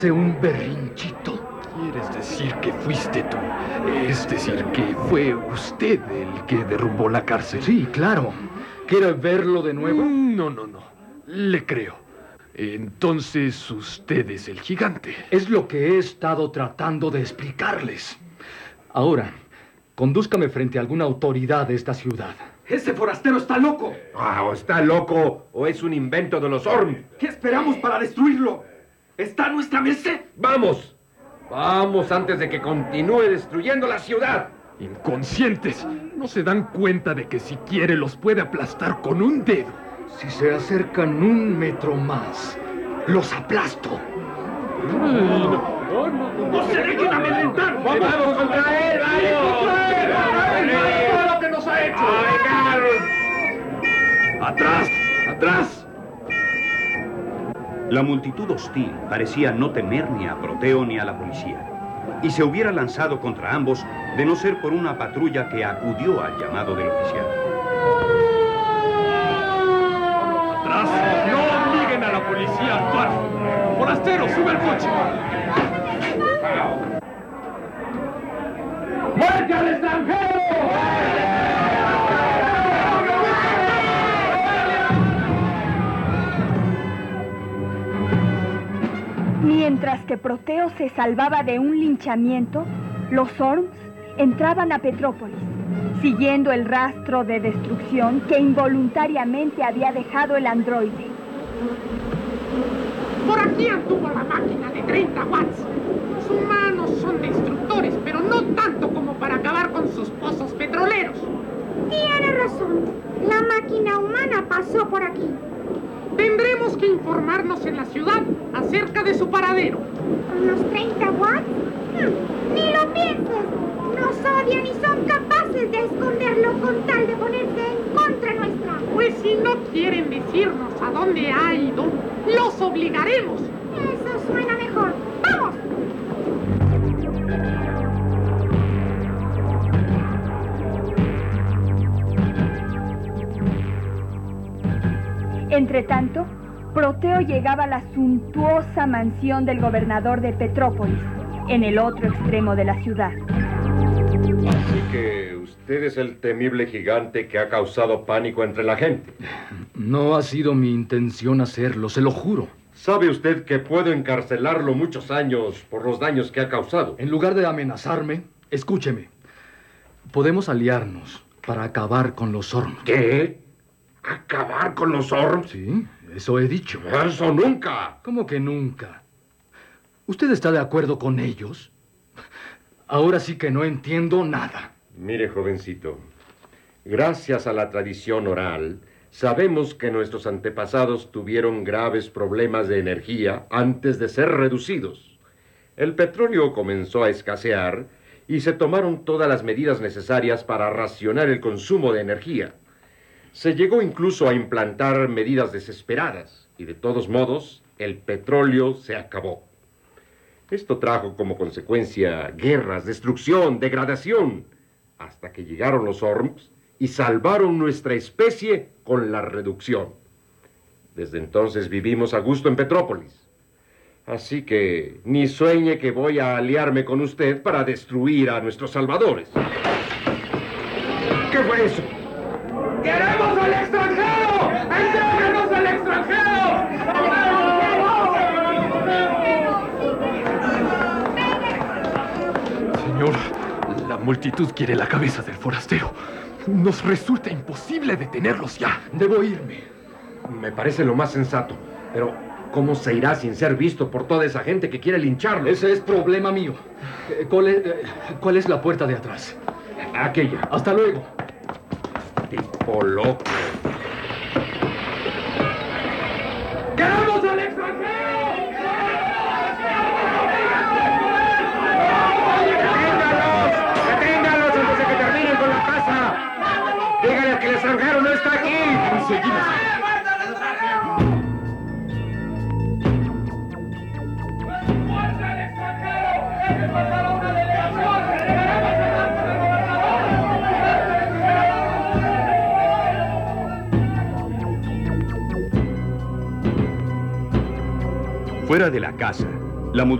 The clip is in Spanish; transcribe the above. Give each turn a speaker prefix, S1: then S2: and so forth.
S1: un berrinchito.
S2: ¿Quieres decir que fuiste tú? Es decir, que fue usted el que derrumbó la cárcel.
S1: Sí, claro. ¿Quiere verlo de nuevo?
S2: No. Le creo. Entonces usted es el gigante.
S1: Es lo que he estado tratando de explicarles. Ahora, condúzcame frente a alguna autoridad de esta ciudad.
S3: ¡Ese forastero está loco!
S4: O está loco o es un invento de los Orm.
S3: ¿Qué esperamos para destruirlo? ¿Está a nuestra merced?
S4: ¡Vamos! ¡Vamos antes de que continúe destruyendo la ciudad!
S2: Inconscientes. No se dan cuenta de que si quiere los puede aplastar con un dedo.
S1: Si se acercan 1 metro más, los aplasto.
S3: ¡No se dejen amedrentar!
S4: ¡Vamos contra él! ¡Vamos!
S3: ¡Todo lo que nos ha hecho!
S2: ¡Atrás! ¡Atrás!
S5: La multitud hostil parecía no temer ni a Proteo ni a la policía, y se hubiera lanzado contra ambos de no ser por una patrulla que acudió al llamado del oficial.
S2: ¡Atrás! ¡No obliguen a la policía a actuar! ¡Forastero, sube al coche!
S3: ¡Muerte al extranjero!
S6: Mientras que Proteo se salvaba de un linchamiento, los Orms entraban a Petrópolis, siguiendo el rastro de destrucción que involuntariamente había dejado el androide.
S7: Por aquí anduvo la máquina de 30 watts. Los humanos son destructores, pero no tanto como para acabar con sus pozos petroleros.
S8: Tiene razón. La máquina humana pasó por aquí.
S7: Tendremos que informarnos en la ciudad acerca de su paradero.
S8: ¿Con los 30 watts? Ni lo pienses. Nos odian y son capaces de esconderlo con tal de ponerse en contra nuestra.
S7: Pues si no quieren decirnos a dónde ha ido, los obligaremos.
S8: Eso suena mejor. ¡Vamos!
S6: Entretanto, Proteo llegaba a la suntuosa mansión del gobernador de Petrópolis, en el otro extremo de la ciudad.
S4: Así que usted es el temible gigante que ha causado pánico entre la gente.
S1: No ha sido mi intención hacerlo, se lo juro.
S4: ¿Sabe usted que puedo encarcelarlo muchos años por los daños que ha causado?
S1: En lugar de amenazarme, escúcheme. Podemos aliarnos para acabar con los Orm.
S4: ¿Qué? ¿Acabar con los Orm?
S1: Sí, eso he dicho.
S4: ¡Eso nunca!
S1: ¿Cómo que nunca? ¿Usted está de acuerdo con ellos? Ahora sí que no entiendo nada.
S4: Mire, jovencito, gracias a la tradición oral, sabemos que nuestros antepasados tuvieron graves problemas de energía antes de ser reducidos. El petróleo comenzó a escasear y se tomaron todas las medidas necesarias para racionar el consumo de energía. Se llegó incluso a implantar medidas desesperadas y de todos modos el petróleo se acabó. Esto trajo como consecuencia guerras, destrucción, degradación, hasta que llegaron los Orms y salvaron nuestra especie con la reducción. Desde entonces vivimos a gusto en Petrópolis. Así que ni sueñe que voy a aliarme con usted para destruir a nuestros salvadores. ¿Qué fue eso?
S3: ¡Queremos al extranjero! ¡Entréguenos al extranjero!
S2: Señor, la multitud quiere la cabeza del forastero. Nos resulta imposible detenerlos ya.
S1: Debo irme.
S4: Me parece lo más sensato, pero ¿cómo se irá sin ser visto por toda esa gente que quiere lincharlo?
S1: Ese es problema mío. ¿Cuál es la puerta de atrás?
S4: Aquella.
S1: Hasta luego.
S4: Tipo loco.
S3: ¡Queremos al extranjero!
S4: ¡Deténgalos antes de que terminen con la casa! ¡Díganle que el extranjero no está aquí!
S2: Enseguida.
S3: ¡Fuerza al extranjero! ¡Deje pasar a una delegación!
S5: Fuera de la casa, La